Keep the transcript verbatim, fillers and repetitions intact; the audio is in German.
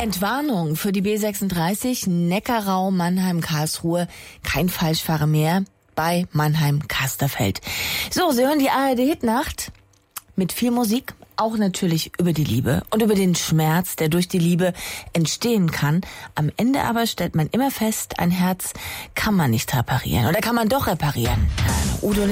Entwarnung für die B sechsunddreißig, Neckarau, Mannheim, Karlsruhe. Kein Falschfahrer mehr bei Mannheim-Kasterfeld. So, Sie hören die A R D-Hitnacht mit viel Musik, auch natürlich über die Liebe und über den Schmerz, der durch die Liebe entstehen kann. Am Ende aber stellt man immer fest, ein Herz kann man nicht reparieren. Oder kann man doch reparieren? Udo